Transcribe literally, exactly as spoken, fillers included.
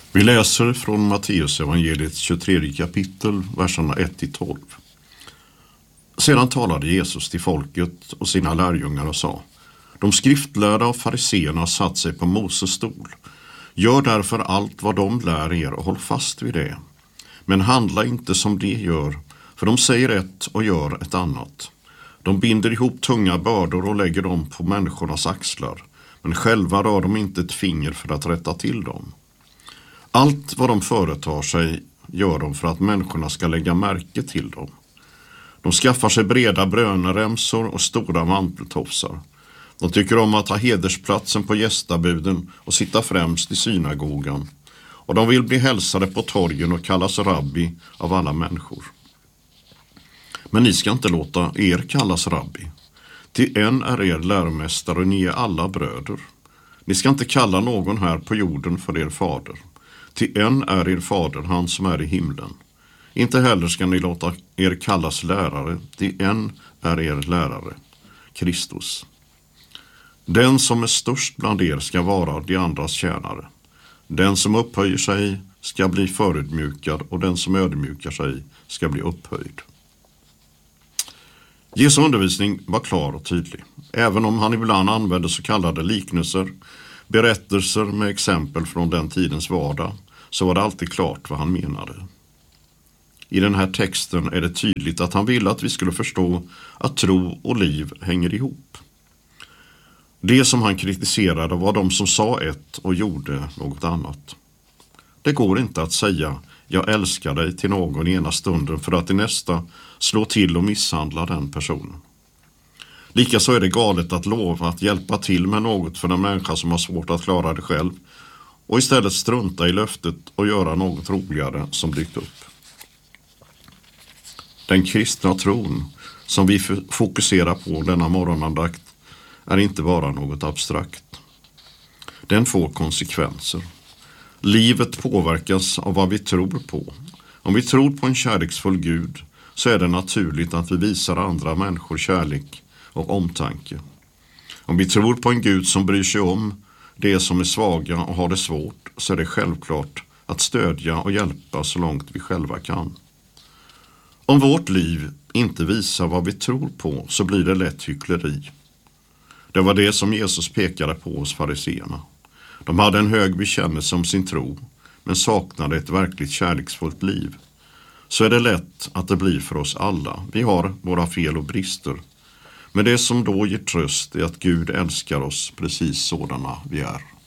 Vi läser från Matteus evangeliets tjugotredje kapitel, verserna ett till tolv. Sedan talade Jesus till folket och sina lärjungar och sa: De skriftlärda och fariseerna har satt sig på Moses stol. Gör därför allt vad de lär er och håll fast vid det. Men handla inte som de gör, för de säger ett och gör ett annat. De binder ihop tunga bördor och lägger dem på människornas axlar, men själva rör de inte ett finger för att rätta till dem. Allt vad de företar sig gör de för att människorna ska lägga märke till dem. De skaffar sig breda bröneremsor och stora manteltofsar. De tycker om att ha hedersplatsen på gästabuden och sitta främst i synagogan. Och de vill bli hälsade på torgen och kallas rabbi av alla människor. Men ni ska inte låta er kallas rabbi. Till en är er läromästare och ni är alla bröder. Ni ska inte kalla någon här på jorden för er fader. Till en är er fader, han som är i himlen. Inte heller ska ni låta er kallas lärare. Till en är er lärare, Kristus. Den som är störst bland er ska vara de andras tjänare. Den som upphöjer sig ska bli förödmjukad och den som ödmjukar sig ska bli upphöjd. Jesu undervisning var klar och tydlig, även om han ibland använde så kallade liknelser, berättelser med exempel från den tidens vardag, så var det alltid klart vad han menade. I den här texten är det tydligt att han ville att vi skulle förstå att tro och liv hänger ihop. Det som han kritiserade var de som sa ett och gjorde något annat. Det går inte att säga jag älskar dig till någon i ena stunden för att i nästa slå till och misshandla den personen. Likaså är det galet att lova att hjälpa till med något för en människa som har svårt att klara det själv och istället strunta i löftet och göra något roligare som dykt upp. Den kristna tron som vi fokuserar på denna morgonandakt är inte bara något abstrakt. Den får konsekvenser. Livet påverkas av vad vi tror på. Om vi tror på en kärleksfull Gud så är det naturligt att vi visar andra människor kärlek och omtanke. Om vi tror på en Gud som bryr sig om det som är svaga och har det svårt så är det självklart att stödja och hjälpa så långt vi själva kan. Om vårt liv inte visar vad vi tror på så blir det lätt hyckleri. Det var det som Jesus pekade på hos fariseerna. De hade en hög bekännelse om sin tro, men saknade ett verkligt kärleksfullt liv. Så är det lätt att det blir för oss alla. Vi har våra fel och brister. Men det som då ger tröst är att Gud älskar oss precis sådana vi är.